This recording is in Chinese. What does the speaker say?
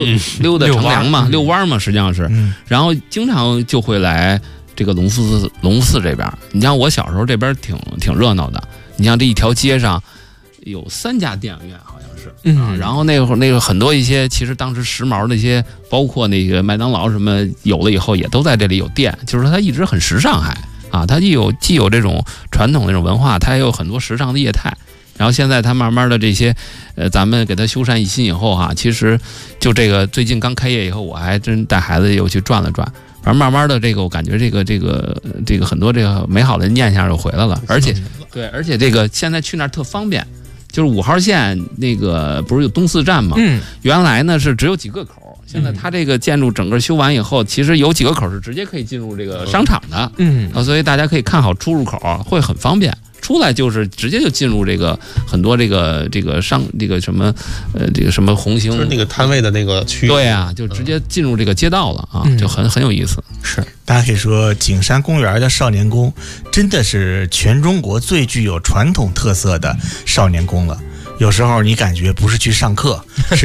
溜达乘凉嘛，遛弯嘛，实际上是。然后经常就会来这个隆福寺这边。你像我小时候这边挺热闹的，你像这一条街上有3家电影院，好像是。然后那会儿那个很多一些其实当时时髦的一些，包括那个麦当劳什么有了以后也都在这里有店，就是说它一直很时尚还啊，它既有这种传统那种文化，它也有很多时尚的业态。然后现在它慢慢的这些，咱们给它修缮一新以后哈，其实就这个最近刚开业以后，我还真带孩子又去转了转。反正慢慢的这个，我感觉这个很多这个美好的念想又回来了，而且这个现在去那儿特方便，就是5号线那个不是有东四站吗？原来呢是只有几个口，现在它这个建筑整个修完以后，其实有几个口是直接可以进入这个商场的，所以大家可以看好出入口，会很方便。出来就是直接就进入这个很多这个商这个什么这个什么红星， 就是那个摊位的那个区域。 对啊，就直接进入这个街道了啊，就很有意思。 是，大家可以说景山公园的少年宫真的是全中国最具有传统特色的少年宫了。有时候你感觉不是去上课，是